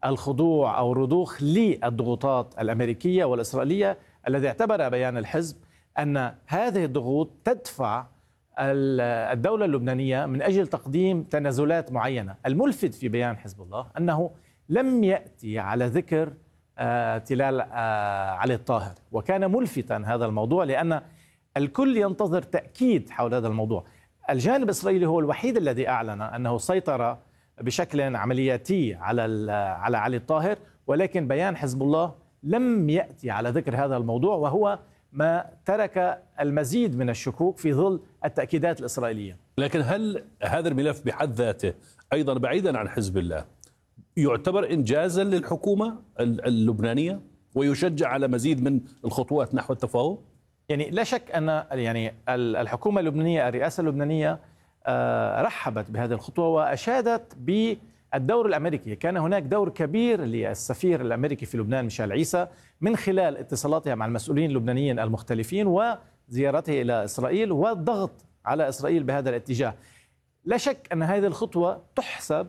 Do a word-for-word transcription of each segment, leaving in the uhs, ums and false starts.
الخضوع أو الرضوخ للضغوطات الأمريكية والإسرائيلية، الذي اعتبر بيان الحزب أن هذه الضغوط تدفع الدولة اللبنانية من أجل تقديم تنازلات معينة. الملفت في بيان حزب الله أنه لم يأتي على ذكر تلال علي الطاهر، وكان ملفتا هذا الموضوع لأن الكل ينتظر تأكيد حول هذا الموضوع. الجانب الإسرائيلي هو الوحيد الذي أعلن أنه سيطر بشكل عملياتي على على علي الطاهر، ولكن بيان حزب الله لم يأتي على ذكر هذا الموضوع، وهو ما ترك المزيد من الشكوك في ظل التأكيدات الإسرائيلية. لكن هل هذا الملف بحد ذاته أيضا بعيدا عن حزب الله يعتبر إنجازا للحكومة اللبنانية ويشجع على مزيد من الخطوات نحو التفاوض؟ يعني لا شك أن يعني الحكومة اللبنانية، الرئاسة اللبنانية رحبت بهذه الخطوة وأشادت بالدور الأمريكي. كان هناك دور كبير للسفير الأمريكي في لبنان ميشيل عيسى من خلال اتصالاتها مع المسؤولين اللبنانيين المختلفين وزيارته إلى إسرائيل والضغط على إسرائيل بهذا الاتجاه. لا شك أن هذه الخطوة تحسب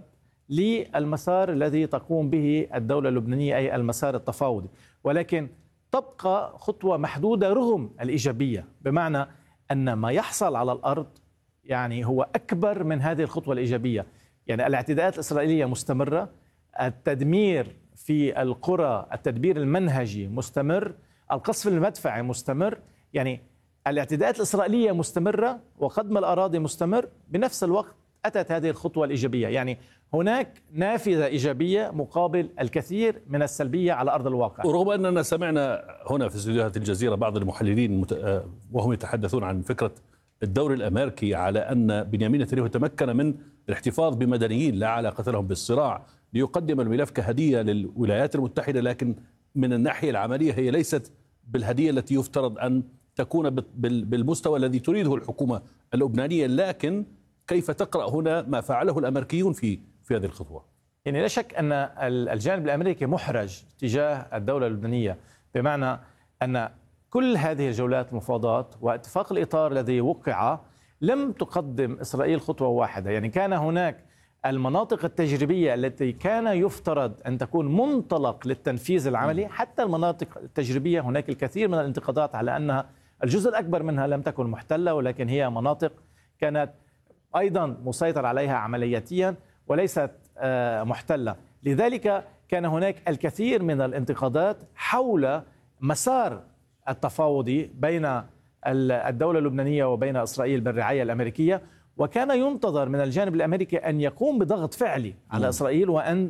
للمسار الذي تقوم به الدولة اللبنانية، أي المسار التفاوضي، ولكن تبقى خطوة محدودة رغم الإيجابية، بمعنى أن ما يحصل على الأرض يعني هو أكبر من هذه الخطوة الإيجابية. يعني الاعتداءات الإسرائيلية مستمرة، التدمير في القرى، التدبير المنهجي مستمر، القصف المدفعي مستمر، يعني الاعتداءات الإسرائيلية مستمرة وقدم الأراضي مستمر. بنفس الوقت أتت هذه الخطوة الإيجابية، يعني هناك نافذة إيجابية مقابل الكثير من السلبية على أرض الواقع. ورغم أننا سمعنا هنا في استديوهات الجزيرة بعض المحللين وهم يتحدثون عن فكرة الدور الأمريكي على أن بنيامين نتنياهو تمكن من الاحتفاظ بمدنيين لا علاقة لهم بالصراع ليقدم الملف كهدية للولايات المتحدة، لكن من الناحية العملية هي ليست بالهدية التي يفترض أن تكون بالمستوى الذي تريده الحكومة اللبنانية. لكن كيف تقرأ هنا ما فعله الأمريكيون في في هذه الخطوة؟ يعني لا شك أن الجانب الأمريكي محرج تجاه الدولة اللبنانية، بمعنى أن كل هذه الجولات المفاوضات واتفاق الإطار الذي وقع لم تقدم إسرائيل خطوة واحدة. يعني كان هناك المناطق التجريبية التي كان يفترض أن تكون منطلق للتنفيذ العملي. حتى المناطق التجريبية هناك الكثير من الانتقادات على أنها الجزء الأكبر منها لم تكن محتلة، ولكن هي مناطق كانت أيضا مسيطر عليها عملياتيا وليست محتلة. لذلك كان هناك الكثير من الانتقادات حول مسار التفاوضي بين الدولة اللبنانية وبين إسرائيل بالرعاية الأمريكية، وكان ينتظر من الجانب الأمريكي أن يقوم بضغط فعلي على إسرائيل وأن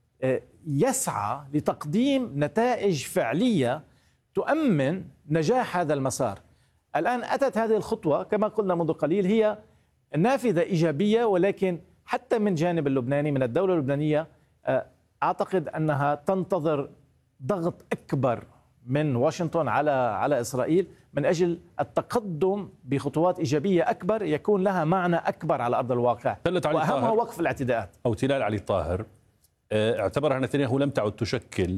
يسعى لتقديم نتائج فعلية تؤمن نجاح هذا المسار. الآن أتت هذه الخطوة كما قلنا منذ قليل، هي نافذة إيجابية، ولكن حتى من جانب اللبناني من الدولة اللبنانية أعتقد أنها تنتظر ضغط أكبر من واشنطن على على إسرائيل من أجل التقدم بخطوات إيجابية أكبر يكون لها معنى أكبر على أرض الواقع، وأهمها وقف الاعتداءات. أو تلال علي الطاهر اعتبرها نتنياهو لم تعد تشكل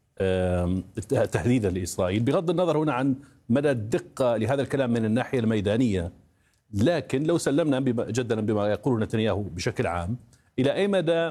تهديدا لإسرائيل، بغض النظر هنا عن مدى الدقة لهذا الكلام من الناحية الميدانية. لكن لو سلمنا جدا بما يقوله نتنياهو بشكل عام، إلى أي مدى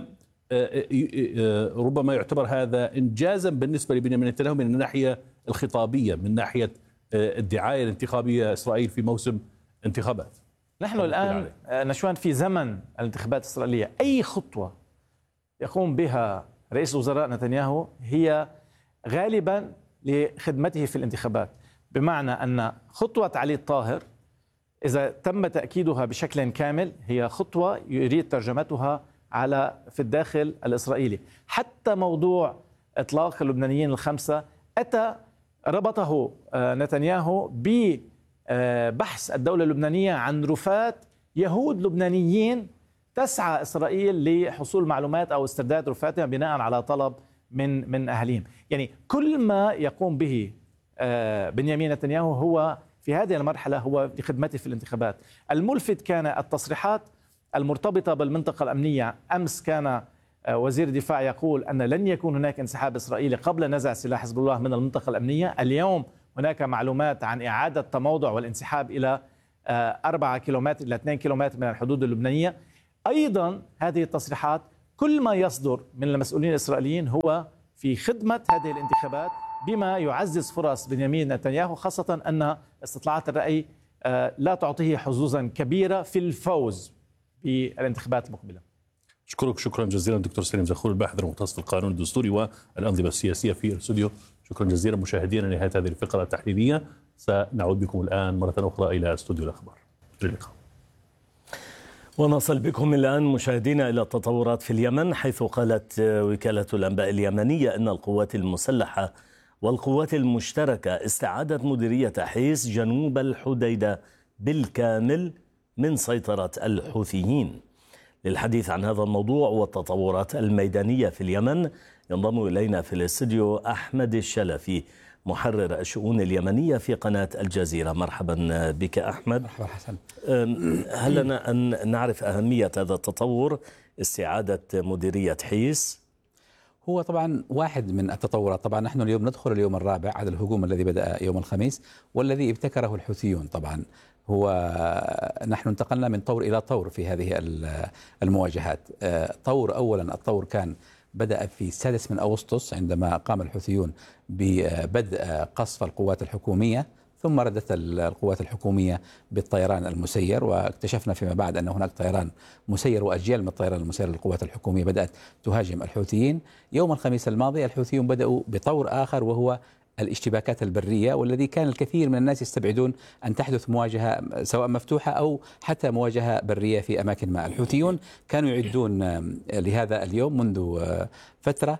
ربما يعتبر هذا إنجازا بالنسبة لبنيامين نتنياهو من الناحية الخطابية، من ناحية الدعاية الانتخابية إسرائيل في موسم انتخابات؟ نحن الآن نشوان في زمن الانتخابات الإسرائيلية. أي خطوة يقوم بها رئيس الوزراء نتنياهو هي غالبا لخدمته في الانتخابات، بمعنى أن خطوة علي الطاهر إذا تم تأكيدها بشكل كامل هي خطوة يريد ترجمتها على في الداخل الإسرائيلي. حتى موضوع إطلاق اللبنانيين الخمسة أتى ربطه نتنياهو ببحث الدولة اللبنانية عن رفات يهود لبنانيين تسعى إسرائيل لحصول معلومات أو استرداد رفاتهم بناء على طلب من من أهلهم. يعني كل ما يقوم به بنيامين نتنياهو هو في هذه المرحلة هو لخدمته في الانتخابات. الملفت كان التصريحات المرتبطة بالمنطقة الأمنية. أمس كان وزير الدفاع يقول أن لن يكون هناك انسحاب إسرائيلي قبل نزع سلاح حزب الله من المنطقة الأمنية. اليوم هناك معلومات عن إعادة تموضع والانسحاب إلى أربعة كيلومتر إلى اثنين كيلومتر من الحدود اللبنانية. أيضا هذه التصريحات كل ما يصدر من المسؤولين الإسرائيليين هو في خدمة هذه الانتخابات، بما يعزز فرص بنيامين نتنياهو، خاصة أن استطلاعات الرأي لا تعطيه حظوظا كبيرة في الفوز بالانتخابات المقبلة. أشكرك شكرا جزيلا دكتور سليم زخور، الباحث المختص في القانون الدستوري والأنظمة السياسية في الاستوديو. شكرا جزيلا مشاهدينا لنهاية هذه الفقرة التحليلية. سنعود بكم الآن مرة أخرى إلى استوديو الأخبار. إلى اللقاء. ونصل بكم الآن مشاهدينا إلى التطورات في اليمن، حيث قالت وكالة الأنباء اليمنية أن القوات المسلحة والقوات المشتركة استعادت مديرية حيس جنوب الحديدة بالكامل من سيطرة الحوثيين. للحديث عن هذا الموضوع والتطورات الميدانية في اليمن ينضم إلينا في الاستديو أحمد الشلفي، محرر الشؤون اليمنية في قناة الجزيرة. مرحبا بك أحمد. مرحبا حسن. هل لنا أن نعرف أهمية هذا التطور، استعادة مديرية حيس؟ هو طبعا واحد من التطورات. طبعا نحن اليوم ندخل اليوم الرابع على الهجوم الذي بدأ يوم الخميس والذي ابتكره الحوثيون. طبعا هو نحن انتقلنا من طور إلى طور في هذه المواجهات. طور أولا، الطور كان بدأ في السادس من أغسطس عندما قام الحوثيون ببدء قصف القوات الحكومية، ثم ردت القوات الحكومية بالطيران المسير، واكتشفنا فيما بعد أن هناك طيران مسير وأجيال من الطيران المسير للقوات الحكومية بدأت تهاجم الحوثيين. يوم الخميس الماضي الحوثيون بدأوا بطور آخر وهو الاشتباكات البرية، والذي كان الكثير من الناس يستبعدون أن تحدث مواجهة سواء مفتوحة أو حتى مواجهة برية في أماكن ما. الحوثيون كانوا يعدون لهذا اليوم منذ فترة،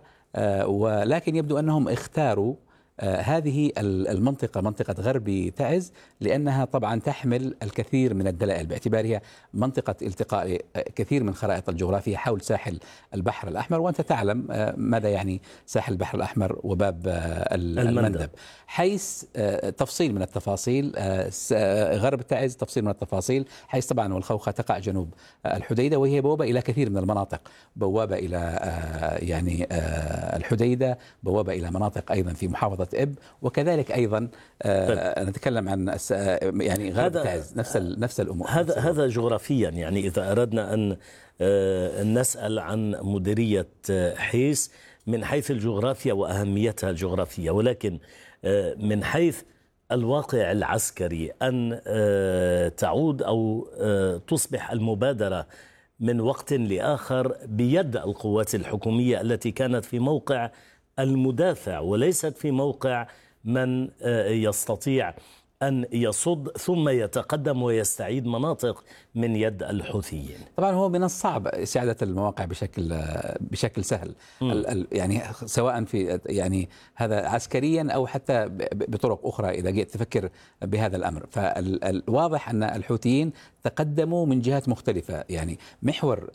ولكن يبدو أنهم اختاروا هذه المنطقة، منطقة غربي تعز، لأنها طبعا تحمل الكثير من الدلائل باعتبارها منطقة التقاء كثير من خرائط الجغرافيا حول ساحل البحر الأحمر، وأنت تعلم ماذا يعني ساحل البحر الأحمر وباب المندب. حيث تفصيل من التفاصيل، غرب تعز تفصيل من التفاصيل، حيث طبعا والخوخة تقع جنوب الحديدة، وهي بوابة إلى كثير من المناطق، بوابة إلى يعني الحديدة، بوابة إلى مناطق أيضا في محافظة إب، وكذلك أيضا آه نتكلم عن يعني غرب تعز، نفس نفس الأمور. هذا هذا جغرافيا، يعني إذا أردنا أن آه نسأل عن مديرية حيس من حيث الجغرافيا وأهميتها الجغرافية، ولكن آه من حيث الواقع العسكري أن آه تعود أو آه تصبح المبادرة من وقت لآخر بيد القوات الحكومية التي كانت في موقع المدافع وليست في موقع من يستطيع أن يصد ثم يتقدم ويستعيد مناطق من يد الحوثيين. طبعا هو من الصعب استعادة المواقع بشكل بشكل سهل، يعني سواء في يعني هذا عسكريا أو حتى بطرق أخرى إذا جئت تفكر بهذا الأمر. فالواضح أن الحوثيين تقدموا من جهات مختلفة، يعني محور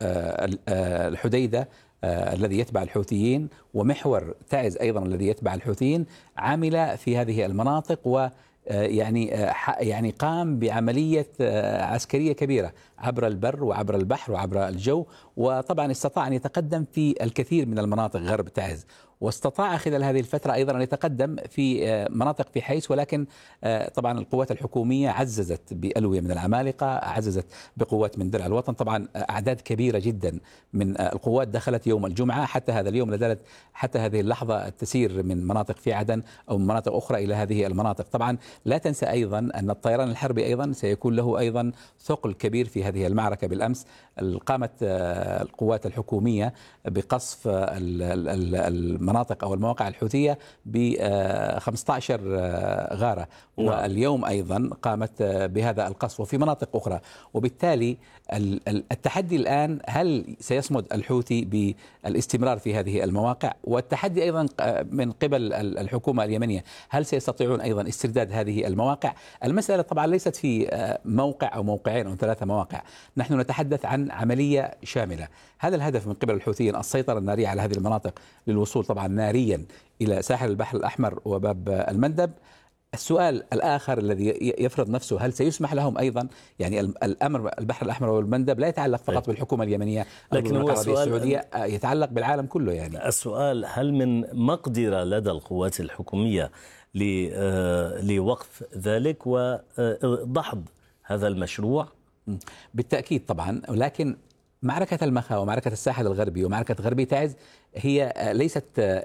الحديدة آه الذي يتبع الحوثيين ومحور تعز أيضا الذي يتبع الحوثيين عمل في هذه المناطق، و يعني يعني قام بعملية عسكرية كبيرة عبر البر وعبر البحر وعبر الجو، وطبعا استطاع أن يتقدم في الكثير من المناطق غرب تعز، واستطاع خلال هذه الفترة أيضا أن يتقدم في مناطق في حيس. ولكن طبعا القوات الحكومية عززت بألوية من العمالقة، عززت بقوات من درع الوطن، طبعا أعداد كبيرة جدا من القوات دخلت يوم الجمعة حتى هذا اليوم، لازالت حتى هذه اللحظة تسير من مناطق في عدن أو من مناطق أخرى إلى هذه المناطق. طبعا لا تنسى أيضا أن الطيران الحربي أيضا سيكون له أيضا ثقل كبير في هذه المعركة. بالأمس قامت القوات الحكومية بقصف المناطق أو المواقع الحوثية ب خمسة عشر غارة، واليوم أيضا قامت بهذا القصف وفي مناطق أخرى. وبالتالي التحدي الآن هل سيصمد الحوثي بالاستمرار في هذه المواقع، والتحدي أيضا من قبل الحكومة اليمنية هل سيستطيعون أيضا استرداد هذه المواقع. المسألة طبعا ليست في موقع أو موقعين أو ثلاثة مواقع، نحن نتحدث عن عملية شاملة. هذا الهدف من قبل الحوثيين السيطرة النارية على هذه المناطق للوصول طبعا ناريا إلى ساحل البحر الأحمر وباب المندب. السؤال الآخر الذي يفرض نفسه، هل سيسمح لهم أيضا، يعني الأمر البحر الأحمر والمندب لا يتعلق فقط بالحكومة اليمنية، لكن هو السعودية يتعلق بالعالم كله. يعني السؤال، هل من مقدرة لدى القوات الحكومية لوقف ذلك ودحض هذا المشروع؟ بالتأكيد طبعا، ولكن معركة المخا ومعركة الساحل الغربي ومعركة غربي تعز هي ليست